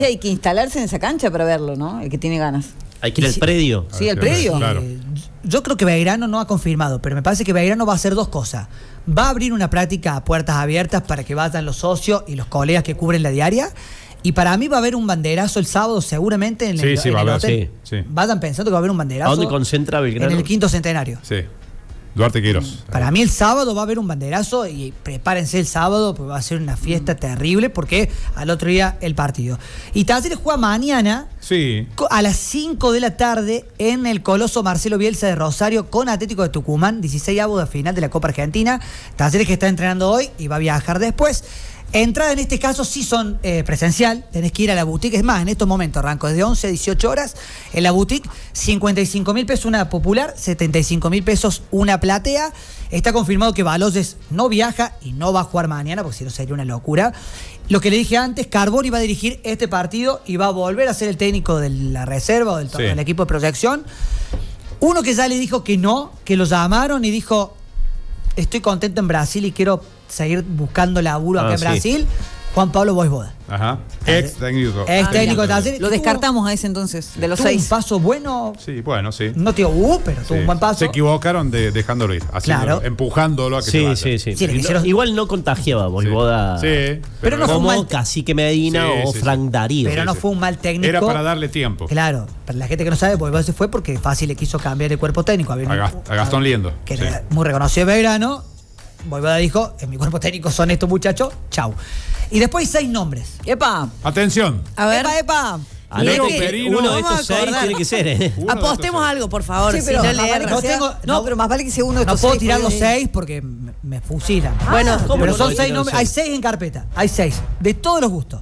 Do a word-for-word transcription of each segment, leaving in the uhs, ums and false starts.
Hay que instalarse en esa cancha para verlo, ¿no? El que tiene ganas. Hay que ir al predio. Sí, al predio. Claro. Eh, yo creo que Belgrano no ha confirmado, pero me parece que Belgrano va a hacer dos cosas. Va a abrir una práctica a puertas abiertas para que vayan los socios y los colegas que cubren la diaria. Y para mí va a haber un banderazo el sábado seguramente en Sí, el, sí, en va a el haber, hotel. sí, sí. Vayan pensando que va a haber un banderazo. ¿A dónde concentra Belgrano? En el quinto centenario. Sí. Duarte Quirós. Para mí el sábado va a haber un banderazo y prepárense el sábado porque va a ser una fiesta terrible porque al otro día el partido. Y Talleres juega mañana Sí. a las cinco de la tarde en el Coloso Marcelo Bielsa de Rosario con Atlético de Tucumán, dieciseisavo de final de la Copa Argentina. Talleres que está entrenando hoy y va a viajar después. Entrada en este caso sí son eh, presencial, tenés que ir a la boutique. Es más, en estos momentos arranco desde once a dieciocho horas. En la boutique, cincuenta y cinco mil pesos una popular, setenta y cinco mil pesos una platea. Está confirmado que Baloyes no viaja y no va a jugar mañana, porque si no sería una locura. Lo que le dije antes, Carboni va a dirigir este partido y va a volver a ser el técnico de la reserva o del, Sí. del equipo de proyección. Uno que ya le dijo que no, que lo llamaron y dijo, estoy contento en Brasil y quiero seguir buscando laburo acá Ah, en sí. Brasil, Juan Pablo Boisboda. Ajá. Ex técnico. Ex técnico de Talleres. Lo Tuvo- descartamos a ese entonces, de los tuvo seis. un paso bueno, Sí, bueno, sí. no te digo, uh, pero tuvo Sí. un buen paso. Se equivocaron de, dejándolo ir, haciéndolo, Claro. empujándolo a que se Sí, vaya. sí, sí. Sí, le Y no- hicieron- Igual no contagiaba Boivoda. Sí, pero, Pero no fue un Como mal- Cacique Medina Sí, o sí, Frank sí. Darío. Pero sí, no sí. fue un mal técnico. Era para darle tiempo. Claro, para la gente que no sabe, Boisboda se fue porque fácil le quiso cambiar el cuerpo técnico. Había A un- Gast- a Gastón Liendo, Que sí. era muy reconocido de Belgrano. Boisboda dijo, en mi cuerpo técnico son estos muchachos, chau. Y después hay seis nombres. ¡Epa! Atención. A ver. Epa, epa. Al Negro otro- Perino. uno de Vamos a estos seis acordar. tiene que ser, ¿eh? Uno de Apostemos estos algo, por favor. Sí, si pero no más le vale erra. que No sea- tengo- no, no- pero más vale que sea uno de No estos puedo seis, tirar los porque- seis porque me, me fusilan. Bueno, ¿cómo pero no son podés seis tirar nombres. los Hay seis? seis en carpeta. Hay seis. De todos los gustos.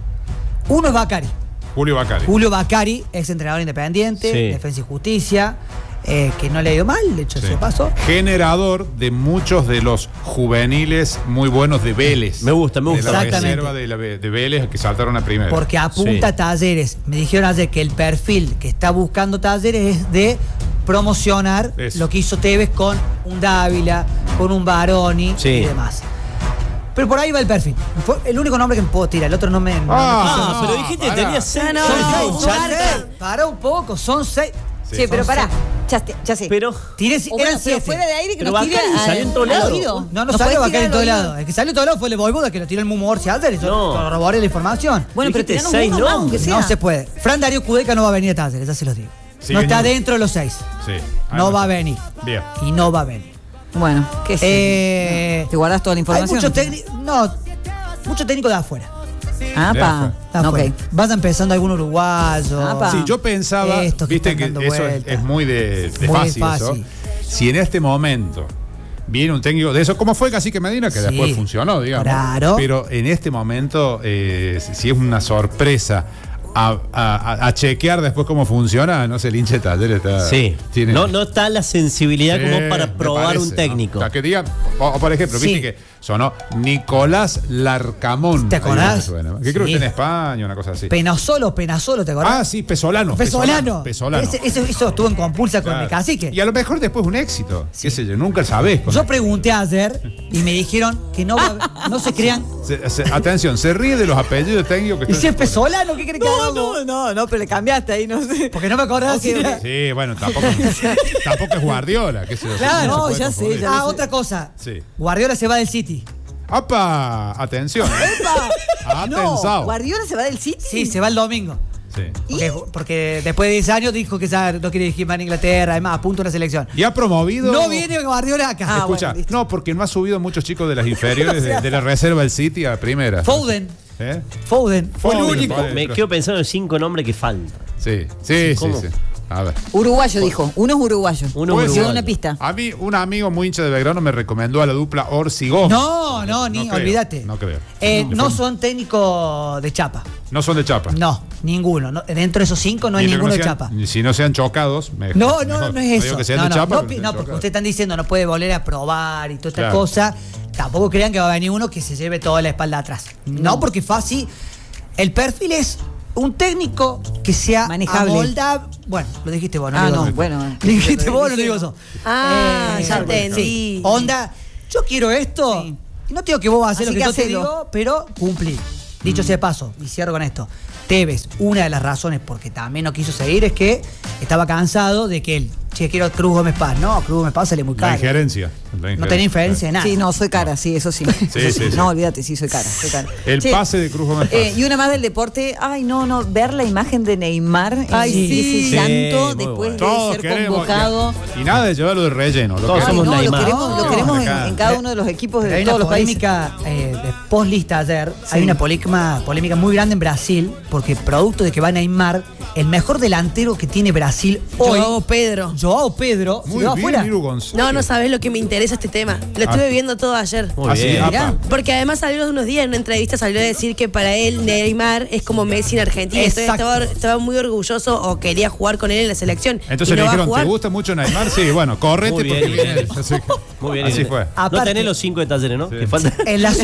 Uno es Bacari. Julio Bacari. Julio Bacari, ex entrenador independiente, Sí. Defensa y Justicia, eh, que no le ha ido mal, de hecho, Sí. se pasó. Generador de muchos de los juveniles muy buenos de Vélez. Me gusta, me gusta. De la Exactamente. reserva de, la, de Vélez que saltaron a primera. Porque apunta Sí. a Talleres. Me dijeron ayer que el perfil que está buscando Talleres es de promocionar Eso. lo que hizo Tevez con un Dávila, con un Baroni Sí. y demás. Pero por ahí va el perfil. Fue el único nombre que me puedo tirar, el otro no me. no me- Ah, no, pero dijiste que pará. tenía seis. No, no, son no, seis, no, son Barca. seis. Pará un poco, son seis. Sí, Sí, pero son pará. seis. Ya, te- ya sé. Pero. Tiré, O eran bueno, pero siete. fuera de aire que Pero nos tire Bacari al- salió en todo al lado. oído. No, no ¿Nos salió podés Bacari tirar en todo al lado. oído? El que salió en todo lado fue el Boivoda que lo tiró el Mumo Orsi Alder y yo No. corroboré la información. Bueno, pero Dijiste tiranos seis uno más, aunque nombres. sea. No se puede. Fran Darío Cudeca no va a venir a Talleres, ya se los digo. Sigue no está Ñuble. dentro de los seis. Sí. Ah, No va a venir. Bien. Y no va a venir. Bueno, ¿qué es? Eh, ¿Te guardas toda la Hay información? mucho técnico. No, mucho técnico de afuera. Ah, De pa. afuera. De Ok. afuera. Vas empezando algún uruguayo. Apa. Sí, yo pensaba, Estos que viste están que dando eso es, vueltas. es muy de, de Muy fácil, fácil. eso. Si en este momento viene un técnico de eso, como fue Cacique Medina, que Sí, después funcionó, digamos. claro. Pero en este momento, eh, si si es una sorpresa a, a- a chequear después cómo funciona, no sé, el hincha de Talleres está. Sí. tiene- No, no está la sensibilidad Sí, como para me probar parece, un ¿no? técnico. O sea, que diga, o, o por ejemplo, Sí. viste que sonó Nicolás Larcamón. ¿Te Ahí acordás? me suena. Que creo que Sí. está en España, una cosa así. Penasolo, Penasolo, ¿te acordás? Ah, sí, Pesolano. Pesolano. Pesolano. Ese- Eso, eso estuvo en compulsa con Claro. el cacique. Y a lo mejor después un éxito. Qué sé yo, nunca sabés. con- Yo pregunté ayer y me dijeron que no, va- no se crean. Se- se- atención, se ríe de los apellidos técnicos que ¿Y si es están- Pesolano? ¿Qué crees que No, hagamos? no, no, no, pero le cambiaste ahí, no sé. Porque no me acordaba si Ok, era- ok. Sí, bueno, tampoco, tampoco es Guardiola. Qué sé yo, Claro, no se no, puede ya sé, confundir. ya Ah, lo sé. otra cosa. Sí. Guardiola se va del City. ¡Apa! Atención. Atención. No, Guardiola se va del City. Sí, se va el domingo. Sí. Porque, porque después de diez años dijo que ya no quiere dirigir más en Inglaterra, además apunta una selección. Y ha promovido. No viene Guardiola acá. Ah, Escucha, bueno, listo. no, porque no ha subido muchos chicos de las inferiores de, de la reserva del City a primera. Foden. ¿Eh? Foden. Fue el Foden, único. Foden. Me quedo pensando en cinco nombres que faltan. Sí, sí, sí, ¿cómo? sí. A ver. Uruguayo dijo. Uno es uruguayo. Uno Puede Dio ser. uruguayo. una pista. A mí, un amigo muy hincha de Belgrano me recomendó a la dupla Orsi Gómez. No, no, ni creo, olvídate. No creo. Eh, no son técnicos de chapa. No son de chapa. No, ninguno. No, dentro de esos cinco no hay Ni que ninguno no de sean- chapa. ni Si no sean chocados, mejor. No, no, mejor. no es digo eso. que sean no, de no, chapa, no, pero pi- sean no, porque chocados. ustedes están diciendo no puede volver a probar y toda esta Claro. cosa. Tampoco crean que va a venir uno que se lleve toda la espalda atrás. No, porque fácil. El perfil es un técnico que sea Manejable. amoldable. Bueno, lo dijiste vos, no Ah, lo digo no, yo. bueno. Lo dijiste vos, no lo digo yo. Ah, ya sí. entendí. Onda, yo quiero esto. Sí. Y no te digo que vos vas a hacer Así lo que, que yo te hacelo. digo, pero cumplí. Dicho sea de paso, y cierro con esto. Tevez, una de las razones porque también no quiso seguir es que estaba cansado de que él, che, quiero Cruz Gómez Paz. No, Cruz Gómez Paz sale muy La caro. injerencia. No tenía inferencia de nada. Sí, no, soy cara, sí, eso sí. Sí, Eso sí, sí. No, olvídate, sí, soy cara. Soy cara. El Che, pase de Cruz Gómez Paz. eh, y una más del deporte. Ay, no, no, ver la imagen de Neymar. Ay, ese, sí. ese Sí, llanto muy después bueno. de Todos ser queremos. convocado. Y nada de llevarlo de relleno. Lo Todos que- Ay, somos no, lo Neymar. queremos, lo No, queremos en, acá. en cada uno de los equipos Pero de hay todos una los países. polémica eh, de post-lista ayer. Sí. Hay una polémica, polémica muy grande en Brasil porque producto de que va Neymar, el mejor delantero que tiene Brasil hoy, Joao Pedro. Joao Pedro, se Muy va bien, afuera. Iru González. No, no sabes lo que me interesa este tema. Lo estuve Ah. viendo todo ayer. Muy Así, bien. apa. Porque además salió de unos días en una entrevista, salió a decir que para él Neymar es como Messi en Argentina. Entonces Exacto. estaba, estaba muy orgulloso o quería jugar con él en la selección. Entonces Y le no va a dijeron, ¿te jugar. gusta mucho Neymar? Sí, bueno, correte Muy bien, porque viene Irene. él. Así, que- Muy bien. así Irene. fue. No Aparte- tenés los cinco de talleres, ¿no? Sí. Que falta. En las,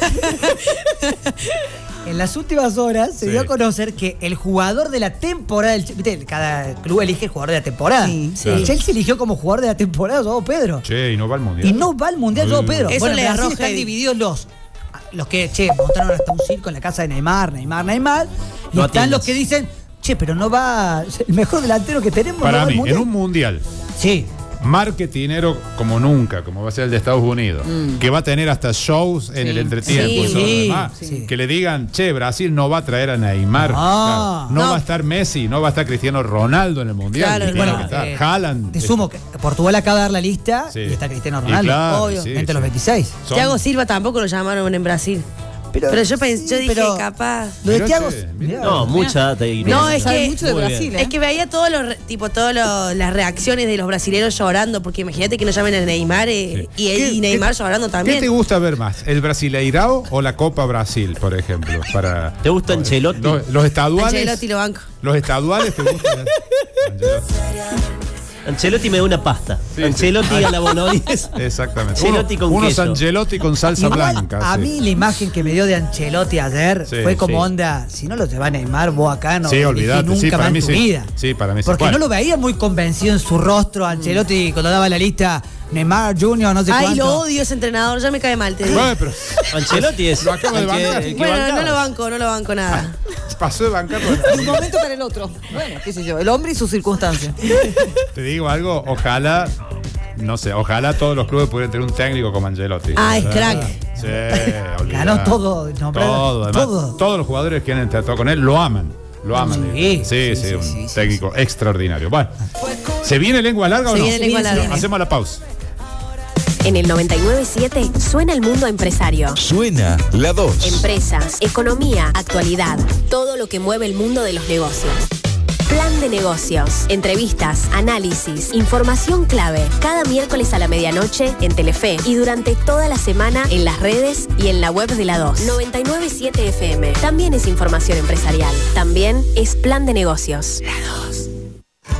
en las últimas horas se Sí. dio a conocer que el jugador de la temporada del Che- ¿viste? Cada club elige el jugador de la temporada. Sí, sí. El Chelsea eligió como jugador de la temporada a Joao Pedro. Che, y no va al mundial. Y no va al Mundial Joao Pedro. Eso bueno, le en Brasil agarró están heavy. divididos los, los que, che, montaron hasta un circo en la casa de Neymar, Neymar, Neymar. Y No están atiendas. los que dicen, che, pero no va, el mejor delantero que tenemos. no Para va al mí, en Mundial. un mundial, Sí. marketinero como nunca, como va a ser el de Estados Unidos, que va a tener hasta shows en el entretiempo Sí, y todo lo sí, demás, sí. que le digan, che, Brasil no va a traer a Neymar, Ah. claro, no, No. va a estar Messi, no va a estar Cristiano Ronaldo en el mundial, Claro, y tiene bueno, que estar. eh, Haaland, Te eh, sumo que Portugal acaba de dar la lista sí. y está Cristiano Y Ronaldo. claro, obvio. sí, entre sí. los veintiséis. Son- Thiago Silva tampoco lo llamaron en Brasil. Pero, Pero yo pensé, sí, yo dije, pero- capaz. Lo de Mirá, Thiago. che, mirá. No, mucha data. Irene. No, es Sabe que- mucho de Muy bien. Brasil, ¿eh? Es que veía todos los re- tipo todas lo- las reacciones de los brasileños llorando, porque imagínate que no llamen a Neymar eh, y, él- ¿Qué- y Neymar qué- llorando ¿Qué también. te gusta ver más? ¿El Brasileirao o la Copa Brasil, por ejemplo? Para, ¿Te gusta Ancelotti? Los, los estaduales. Ancelotti lo banco. Los estaduales te gustan. Ancelotti. Ancelotti me da una pasta. Sí, Ancelotti sí. a la Bonolis. Exactamente. Ancelotti Uno- con unos queso. Angelotti con salsa Igual, blanca. a sí. mí la imagen que me dio de Ancelotti ayer Sí, fue como sí. onda, si no lo te va a Neymar, vos acá no Sí, dirigís olvídate, nunca sí, para más mí en tu sí. vida. Sí, para mí sí. Porque Bueno. no lo veía muy convencido en su rostro Ancelotti cuando daba la lista Neymar Junior, no sé Ay, cuánto. lo odio ese entrenador, ya me cae mal, te digo. Bueno, pero Ancelotti es. Lo acaba de el que- bancar. el que Bueno, no bancabas. lo banco, no lo banco nada. pasó de bancar. Un momento para el otro. Bueno, qué sé yo, el hombre y sus circunstancias. Te digo algo, ojalá, no sé, ojalá todos los clubes pudieran tener un técnico como Angelotti. Ah, es ¿verdad? crack. Sí, olvidá. Ganó todo, no, todo, además, todo. todos los jugadores que han entrado con él lo aman. Lo aman. Sí, sí, sí, sí, un sí, sí, técnico extraordinario. Bueno, ¿se viene lengua larga o Se no? viene lengua larga. Hacemos la pausa. En el noventa y nueve punto siete suena el mundo empresario. Suena la dos. Empresas, economía, actualidad, todo lo que mueve el mundo de los negocios. Plan de negocios, entrevistas, análisis, información clave, cada miércoles a la medianoche en Telefe y durante toda la semana en las redes y en la web de la dos. noventa y nueve punto siete F M. También es información empresarial, también es plan de negocios. La dos.